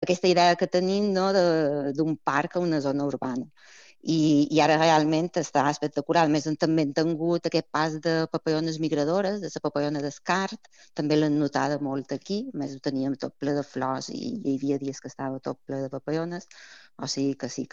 aquesta idea que tenim, no, d'un parc a una zona urbana. I ara realment està espectacular. A més, també hem tingut aquest pas de papallones migradores, de la papallona d'escart, també l'han notada molt aquí, a més ho teníem tot ple de flors i hi havia dies que estava tot ple de papallones, o sigui que sí,